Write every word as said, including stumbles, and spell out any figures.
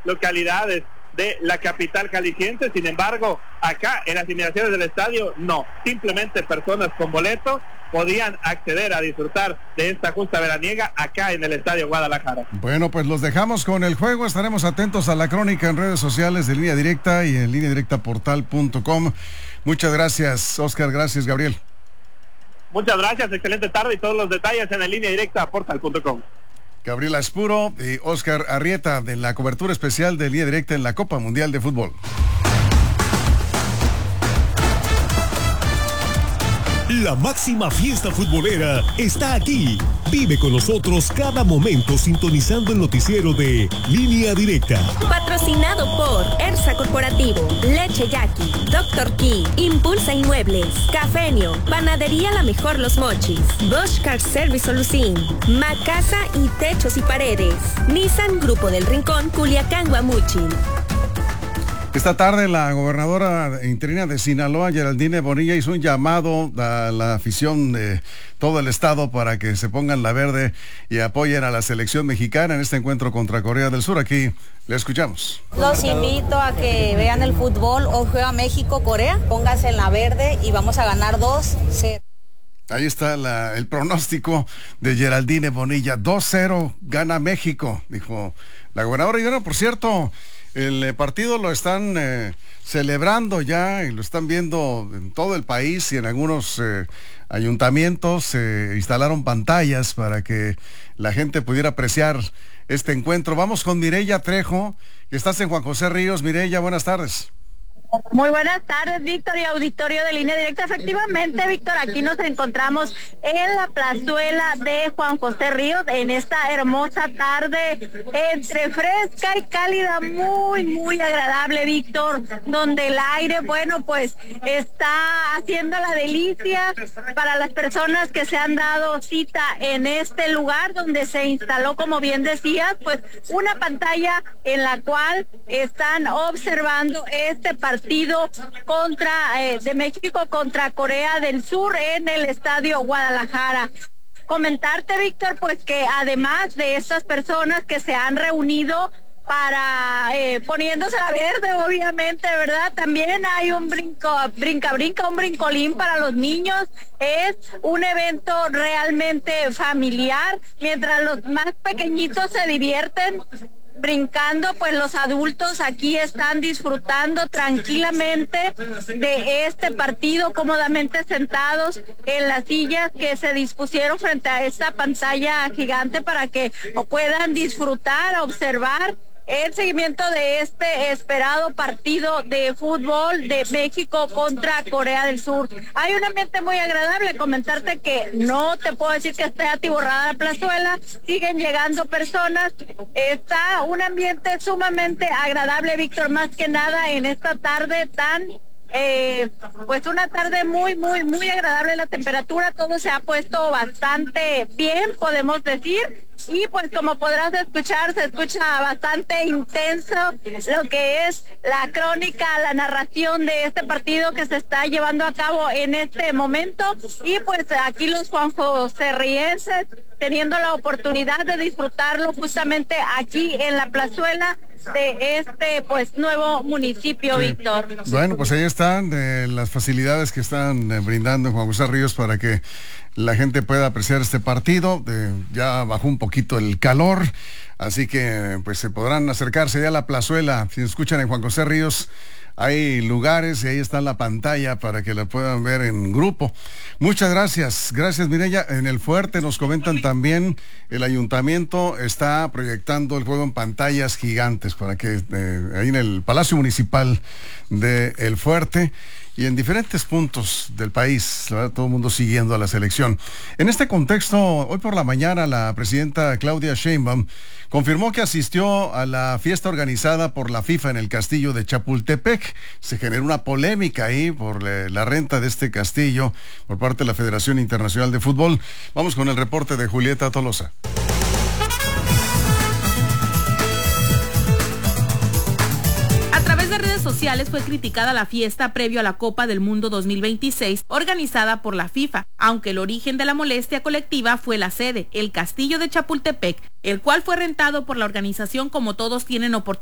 localidades de la capital jalisciense. Sin embargo, acá en las inmediaciones del estadio, no, simplemente personas con boleto podían acceder a disfrutar de esta justa veraniega acá en el Estadio Guadalajara. Bueno, pues los dejamos con el juego, estaremos atentos a la crónica en redes sociales de Línea Directa y en línea directa portal punto com. Muchas gracias, Oscar, gracias, Gabriel. Muchas gracias, excelente tarde y todos los detalles en el línea directa portal punto com. Gabriela Espuro y Oscar Arrieta de la cobertura especial de Línea Directa en la Copa Mundial de Fútbol. La máxima fiesta futbolera está aquí. Vive con nosotros cada momento sintonizando el noticiero de Línea Directa. Patrocinado por Ersa Corporativo, Leche Yaqui, Doctor Key, Impulsa Inmuebles, Cafenio, Panadería La Mejor Los Mochis, Bosch Car Service Solucín, Macasa y Techos y Paredes, Nissan Grupo del Rincón, Culiacán, Guamuchil. Esta tarde la gobernadora interina de Sinaloa, Geraldine Bonilla, hizo un llamado a la afición de todo el estado para que se pongan la verde y apoyen a la selección mexicana en este encuentro contra Corea del Sur. Aquí le escuchamos. Los invito a que vean el fútbol. Hoy juega México-Corea. Pónganse en la verde y vamos a ganar dos cero. Ahí está la, el pronóstico de Geraldine Bonilla. dos cero gana México, dijo la gobernadora. Y bueno, por cierto, el eh, partido lo están eh, celebrando ya y lo están viendo en todo el país y en algunos eh, ayuntamientos se eh, instalaron pantallas para que la gente pudiera apreciar este encuentro. Vamos con Mireya Trejo, que estás en Juan José Ríos. Mireya, buenas tardes. Muy buenas tardes, Víctor, y auditorio de Línea Directa. Efectivamente, Víctor, aquí nos encontramos en la plazuela de Juan José Ríos en esta hermosa tarde entre fresca y cálida, muy, muy agradable, Víctor, donde el aire, bueno, pues está haciendo la delicia para las personas que se han dado cita en este lugar donde se instaló, como bien decías, pues una pantalla en la cual están observando este partido partido contra eh, de México contra Corea del Sur en el Estadio Guadalajara. Comentarte, Víctor, pues que además de estas personas que se han reunido para eh, poniéndose la verde, obviamente, ¿verdad? También hay un brinco, brinca, brinca, un brincolín para los niños. Es un evento realmente familiar, mientras los más pequeñitos se divierten brincando, pues los adultos aquí están disfrutando tranquilamente de este partido, cómodamente sentados en las sillas que se dispusieron frente a esta pantalla gigante para que puedan disfrutar, observar el seguimiento de este esperado partido de fútbol de México contra Corea del Sur. Hay un ambiente muy agradable. Comentarte que no te puedo decir que esté atiborrada la plazuela, siguen llegando personas, está un ambiente sumamente agradable, Víctor, más que nada en esta tarde tan Eh, pues una tarde muy, muy, muy agradable. La temperatura, todo se ha puesto bastante bien, podemos decir, y pues como podrás escuchar, se escucha bastante intenso lo que es la crónica, la narración de este partido que se está llevando a cabo en este momento, y pues aquí los juanjoserrienses teniendo la oportunidad de disfrutarlo justamente aquí en la plazuela de este pues nuevo municipio, sí. Víctor. Bueno, pues ahí están eh, las facilidades que están eh, brindando en Juan José Ríos para que la gente pueda apreciar este partido. Eh, ya bajó un poquito el calor, así que pues se podrán acercarse ya a la plazuela. Si escuchan en Juan José Ríos, hay lugares y ahí está la pantalla para que la puedan ver en grupo. Muchas gracias, gracias Mireya. En el Fuerte nos comentan también, el ayuntamiento está proyectando el juego en pantallas gigantes para que eh, ahí en el Palacio Municipal de El Fuerte y en diferentes puntos del país, ¿verdad? Todo el mundo siguiendo a la selección. En este contexto, hoy por la mañana la presidenta Claudia Sheinbaum confirmó que asistió a la fiesta organizada por la FIFA en el castillo de Chapultepec. Se generó una polémica ahí por la renta de este castillo por parte de la Federación Internacional de Fútbol. Vamos con el reporte de Julieta Tolosa. En redes sociales fue criticada la fiesta previo a la Copa del Mundo dos mil veintiséis organizada por la FIFA, aunque el origen de la molestia colectiva fue la sede, el castillo de Chapultepec, el cual fue rentado por la organización como todos tienen oportunidad